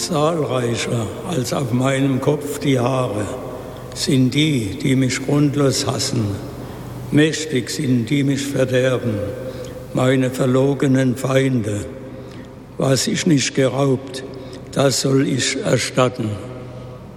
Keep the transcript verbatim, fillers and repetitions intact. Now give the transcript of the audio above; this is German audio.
Zahlreicher als auf meinem Kopf die Haare sind die, die mich grundlos hassen. Mächtig sind die mich verderben, meine verlogenen Feinde. Was ich nicht geraubt, das soll ich erstatten.